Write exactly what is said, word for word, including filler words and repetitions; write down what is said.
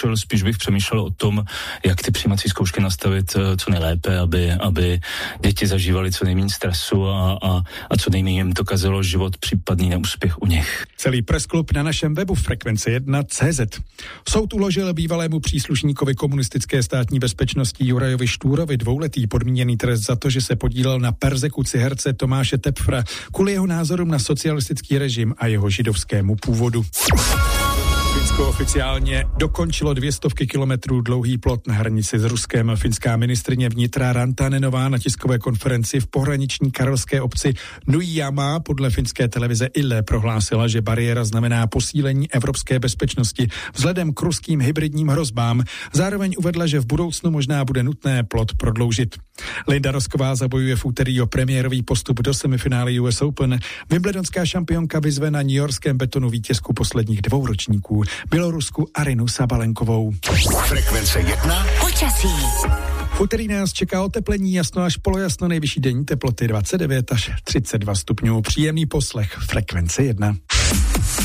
Spíš bych přemýšlel o tom, jak ty přijímací zkoušky nastavit co nejlépe, aby, aby děti zažívali co nejméně stresu a, a, a co nejméně jim to kazilo život, případný neúspěch u nich. Celý presklub na našem webu frekvence jedna tečka cé zet. Soud uložil bývalému příslušníkovi komunistické státní bezpečnosti Jurajovi Štúrovi dvouletý podmíněný trest za to, že se podílel na perzekuci herce Tomáše Tepfra kvůli jeho názorům na socialistický režim a jeho židovskému původu. Finsko oficiálně dokončilo dvě stovky kilometrů dlouhý plot na hranici s Ruskem. Finská ministryně vnitra Rantanenová na tiskové konferenci v pohraniční karelské obci Nuijama podle finské televize Yle prohlásila, že bariéra znamená posílení evropské bezpečnosti vzhledem k ruským hybridním hrozbám. Zároveň uvedla, že v budoucnu možná bude nutné plot prodloužit. Linda Rosková zabojuje v úterý o premiérový postup do semifinále U S Open. Wimbledonská šampionka vyzve na newyorském betonu vítězku posledních dvou ročníků, Bělorusku Arinu Sabalenkovou. Frekvence jedna. Počasí. V úterý nás čeká oteplení, jasno až polojasno, nejvyšší denní teploty dvacet devět až třicet dva stupňů. Příjemný poslech Frekvence jedna.